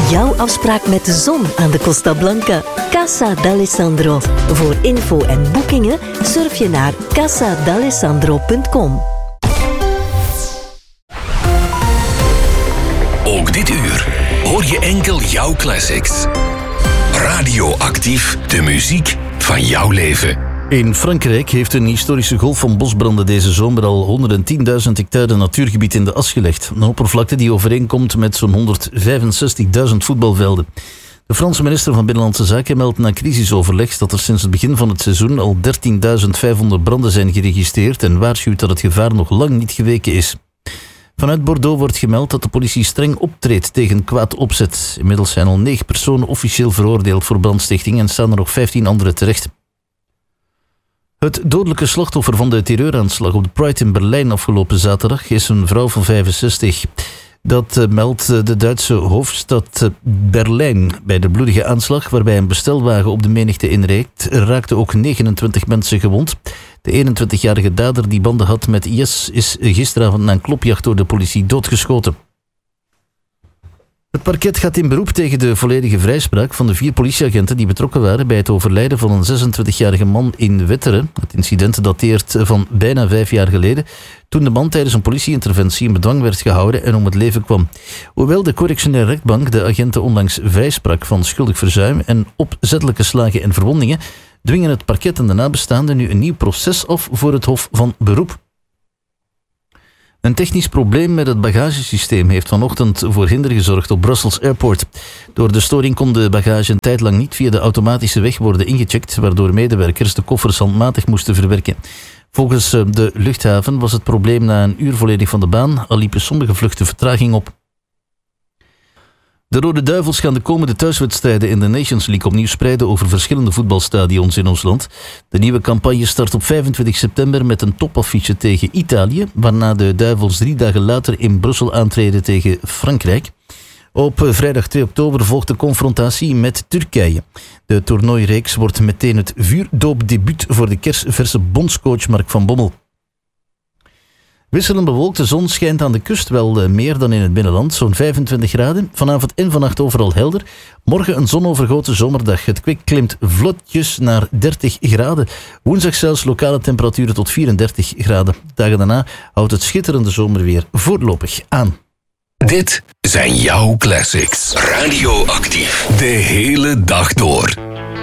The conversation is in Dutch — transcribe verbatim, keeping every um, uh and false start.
Jouw afspraak met de zon aan de Costa Blanca. Casa d'Alessandro. Voor info en boekingen surf je naar casa d'alessandro punt com. Ook dit uur hoor je enkel jouw classics. Radioactief, de muziek van jouw leven. In Frankrijk heeft een historische golf van bosbranden deze zomer al honderdtienduizend hectare natuurgebied in de as gelegd. Een oppervlakte die overeenkomt met zo'n honderdvijfenzestigduizend voetbalvelden. De Franse minister van Binnenlandse Zaken meldt na crisisoverleg dat er sinds het begin van het seizoen al dertienduizend vijfhonderd branden zijn geregistreerd en waarschuwt dat het gevaar nog lang niet geweken is. Vanuit Bordeaux wordt gemeld dat de politie streng optreedt tegen kwaad opzet. Inmiddels zijn al negen personen officieel veroordeeld voor brandstichting en staan er nog vijftien anderen terecht. Het dodelijke slachtoffer van de terreuraanslag op de Pride in Berlijn afgelopen zaterdag is een vrouw van vijfenzestig. Dat uh, meldt uh, de Duitse hoofdstad uh, Berlijn. Bij de bloedige aanslag, waarbij een bestelwagen op de menigte inreed, raakten ook negenentwintig mensen gewond. De eenentwintigjarige dader die banden had met I S is gisteravond na een klopjacht door de politie doodgeschoten. Het parket gaat in beroep tegen de volledige vrijspraak van de vier politieagenten die betrokken waren bij het overlijden van een zesentwintigjarige man in Wetteren. Het incident dateert van bijna vijf jaar geleden, toen de man tijdens een politieinterventie in bedwang werd gehouden en om het leven kwam. Hoewel de correctionaire rechtbank de agenten onlangs vrijsprak van schuldig verzuim en opzettelijke slagen en verwondingen, dwingen het parket en de nabestaanden nu een nieuw proces af voor het Hof van Beroep. Een technisch probleem met het bagagesysteem heeft vanochtend voor hinder gezorgd op Brussels Airport. Door de storing kon de bagage een tijd lang niet via de automatische weg worden ingecheckt, waardoor medewerkers de koffers handmatig moesten verwerken. Volgens de luchthaven was het probleem na een uur volledig van de baan, al liepen sommige vluchten vertraging op. De Rode Duivels gaan de komende thuiswedstrijden in de Nations League opnieuw spreiden over verschillende voetbalstadions in ons land. De nieuwe campagne start op vijfentwintig september met een topaffiche tegen Italië, waarna de Duivels drie dagen later in Brussel aantreden tegen Frankrijk. Op vrijdag twee oktober volgt de confrontatie met Turkije. De toernooireeks wordt meteen het vuurdoopdebuut voor de kersverse bondscoach Mark van Bommel. Wisselend bewolkt, de zon schijnt aan de kust wel meer dan in het binnenland, zo'n vijfentwintig graden. Vanavond en vannacht overal helder. Morgen een zonovergoten zomerdag. Het kwik klimt vlotjes naar dertig graden. Woensdag zelfs lokale temperaturen tot vierendertig graden. Dagen daarna houdt het schitterende zomerweer voorlopig aan. Dit zijn jouw classics. Radioactief. De hele dag door.